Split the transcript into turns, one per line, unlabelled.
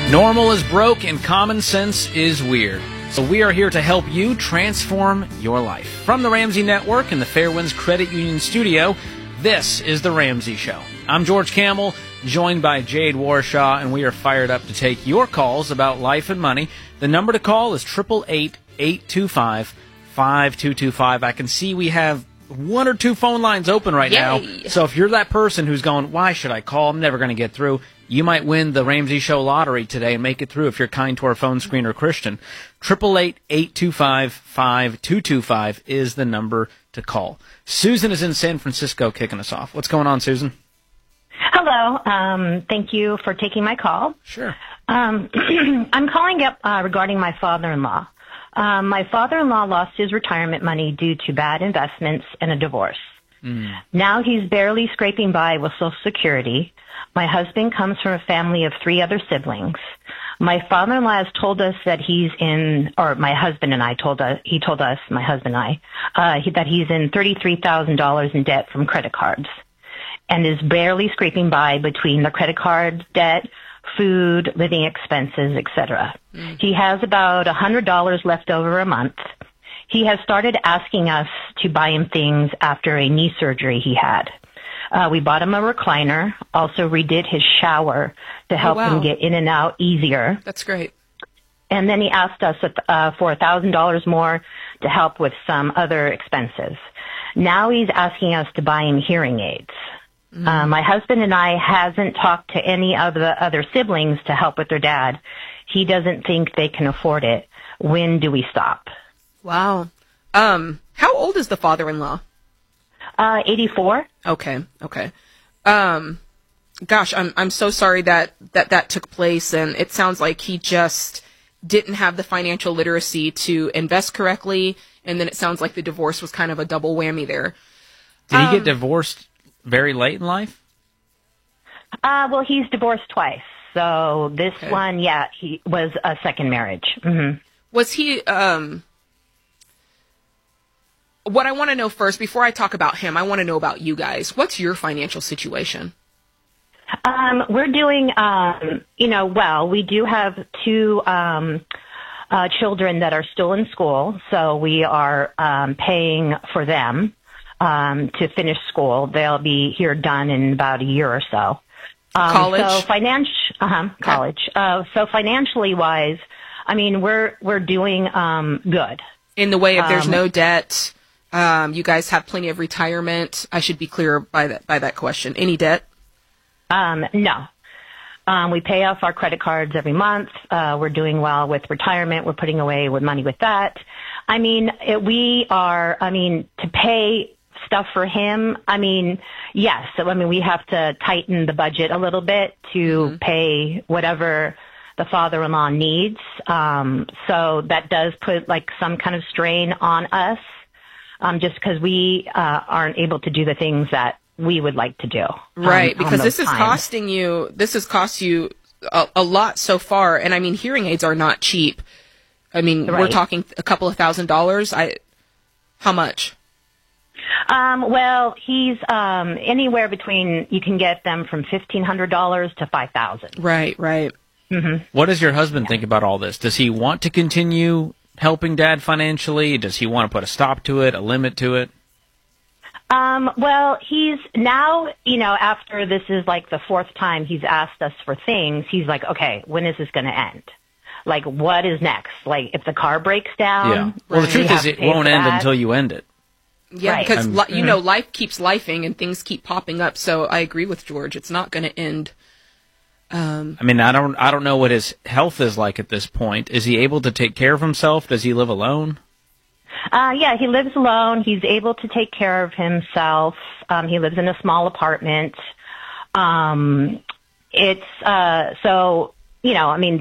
Normal is broke and common sense is weird. So we are here to help you transform your life. From the Ramsey Network and the Fairwinds Credit Union Studio, this is The Ramsey Show. I'm George Kamel, joined by Jade Warshaw, and we are fired up to take your calls about life and money. The number to call is 888-825-5225. I can see we have one or two phone lines open right now. So if you're that person who's going, why should I call? I'm never going to get through. You might win the Ramsey Show lottery today and make it through if you're kind to our phone screener, Christian. 888-825-5225 is the number to call. Susan is in San Francisco kicking us off. What's going on, Susan?
Hello. Thank you for taking my call.
Sure.
I'm calling up regarding my father-in-law. My father-in-law lost his retirement money due to bad investments and a divorce. Now he's barely scraping by with Social Security. My husband comes from a family of 3 other siblings. My father-in-law has told us that he's in, or my husband and I told us, he told us, my husband and I, that he's in $33,000 in debt from credit cards and is barely scraping by between the credit card debt, food, living expenses, etc. He has about $100 left over a month. He has started asking us to buy him things after a knee surgery he had. We bought him a recliner, also redid his shower to help him get in and out easier.
That's great.
And then he asked us for $1,000 more to help with some other expenses. Now he's asking us to buy him hearing aids. My husband and I hasn't talked to any of the other siblings to help with their dad. He doesn't think they can afford it. When do we stop?
Wow. How old is the father-in-law?
84.
Okay. Gosh, I'm so sorry that took place, and it sounds like he just didn't have the financial literacy to invest correctly, and then it sounds like the divorce was kind of a double whammy there.
Did he get divorced very late in life?
Well, he's divorced twice. So this one, he was a second marriage.
Was he, what I want to know first, before I talk about him, I want to know about you guys. What's your financial situation?
We're doing, well. We do have 2 children that are still in school, so we are paying for them to finish school. They'll be here done in about a year or so.
College?
So college. So financially wise, I mean, we're doing good.
In the way of there's no debt. You guys have plenty of retirement. I should be clear by that question. Any debt?
No. We pay off our credit cards every month. We're doing well with retirement. We're putting away with money with that. I mean, to pay stuff for him, I mean, yes. So, I mean, we have to tighten the budget a little bit to pay whatever the father-in-law needs. So that does put like some kind of strain on us. Just because we aren't able to do the things that we would like to do.
Right, because this has cost you a lot so far. And I mean, hearing aids are not cheap. I mean, we're talking a couple of $1,000s. How much?
Well, he's anywhere between, you can get them from $1,500 to $5,000.
Right.
What does your husband think about all this? Does he want to continue helping Dad financially? Does he want to put a stop to it, a limit to it?
Well, he's now, after this is like the 4th time he's asked us for things, he's like, okay, when is this going to end? Like, what is next? Like, if the car breaks down?
Yeah. Well, the truth is it won't end until you end it.
Yeah, because, life keeps lifing and things keep popping up. So I agree with George. It's not going to end.
I mean, I don't know what his health is like at this point. Is he able to take care of himself? Does he live alone?
Yeah, he lives alone. He's able to take care of himself. He lives in a small apartment. I mean,